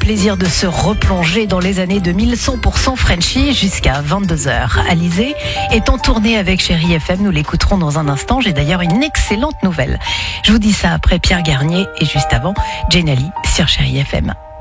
plaisir de se replonger dans les années 2000, 100% Frenchy jusqu'à 22h. Alizé est en tournée avec Chérie FM, nous l'écouterons dans un instant. J'ai d'ailleurs une excellente nouvelle. Je vous dis ça après Pierre Garnier et juste avant, Jenali sur Chérie FM.